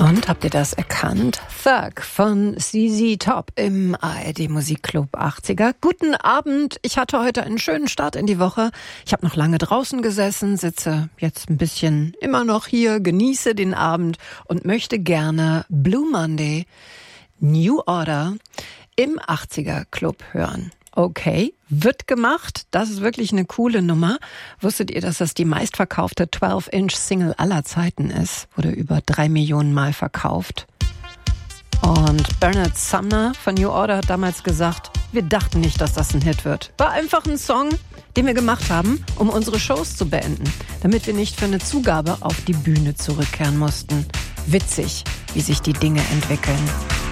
Und habt ihr das erkannt? Thug von ZZ Top im ARD Musikclub 80er. Guten Abend. Ich hatte heute einen schönen Start in die Woche. Ich habe noch lange draußen gesessen, sitze jetzt ein bisschen immer noch hier, genieße den Abend und möchte gerne Blue Monday, New Order im 80er Club hören. Okay, wird gemacht. Das ist wirklich eine coole Nummer. Wusstet ihr, dass das die meistverkaufte 12-Inch-Single aller Zeiten ist? Wurde über 3 Millionen Mal verkauft. Und Bernard Sumner von New Order hat damals gesagt, wir dachten nicht, dass das ein Hit wird. War einfach ein Song, den wir gemacht haben, um unsere Shows zu beenden, damit wir nicht für eine Zugabe auf die Bühne zurückkehren mussten. Witzig, wie sich die Dinge entwickeln.